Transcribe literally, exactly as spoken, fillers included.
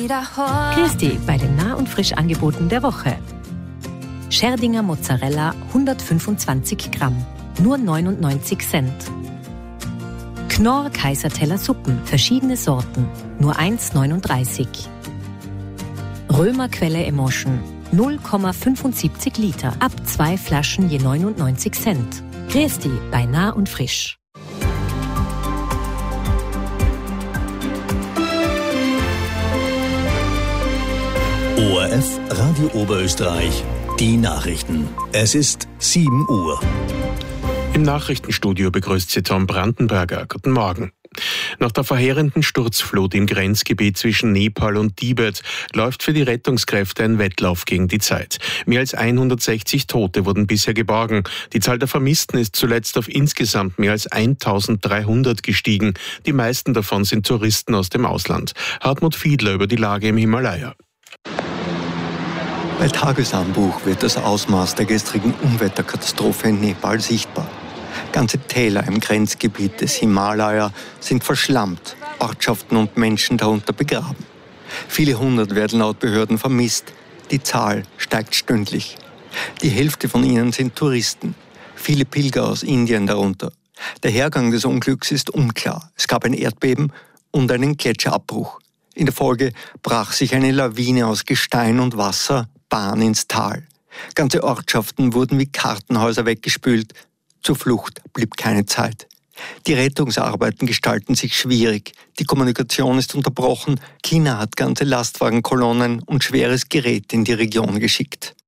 Christi bei den Nah- und Frischangeboten der Woche. Scherdinger Mozzarella hundertfünfundzwanzig Gramm, nur neunundneunzig Cent. Knorr Kaiserteller Suppen, verschiedene Sorten, nur eins neununddreißig. Römerquelle Emotion, null Komma fünfundsiebzig Liter, ab zwei Flaschen je neunundneunzig Cent. Christi bei Nah und Frisch. O R F Radio Oberösterreich, die Nachrichten. Es ist sieben Uhr. Im Nachrichtenstudio begrüßt Sie Tom Brandenberger. Guten Morgen. Nach der verheerenden Sturzflut im Grenzgebiet zwischen Nepal und Tibet läuft für die Rettungskräfte ein Wettlauf gegen die Zeit. Mehr als hundertsechzig Tote wurden bisher geborgen. Die Zahl der Vermissten ist zuletzt auf insgesamt mehr als eintausenddreihundert gestiegen. Die meisten davon sind Touristen aus dem Ausland. Hartmut Fiedler über die Lage im Himalaya. Bei Tagesanbruch wird das Ausmaß der gestrigen Unwetterkatastrophe in Nepal sichtbar. Ganze Täler im Grenzgebiet des Himalaya sind verschlammt, Ortschaften und Menschen darunter begraben. Viele hundert werden laut Behörden vermisst. Die Zahl steigt stündlich. Die Hälfte von ihnen sind Touristen, viele Pilger aus Indien darunter. Der Hergang des Unglücks ist unklar. Es gab ein Erdbeben und einen Gletscherabbruch. In der Folge brach sich eine Lawine aus Gestein und Wasser Bahn ins Tal. Ganze Ortschaften wurden wie Kartenhäuser weggespült. Zur Flucht blieb keine Zeit. Die Rettungsarbeiten gestalten sich schwierig. Die Kommunikation ist unterbrochen. China hat ganze Lastwagenkolonnen und schweres Gerät in die Region geschickt.